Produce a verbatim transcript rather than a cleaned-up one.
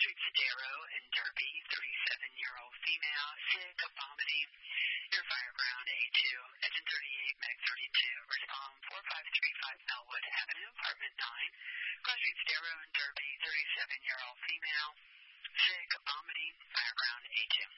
Street Sodero in Derby, thirty-seven-year-old female, sick, vomiting, near Fireground, A two, engine thirty-eight, Meg thirty-two, respond four five three five Melwood Avenue, apartment nine, Cross Street Sodero in Derby, thirty-seven-year-old female, sick, vomiting, Fireground, A two.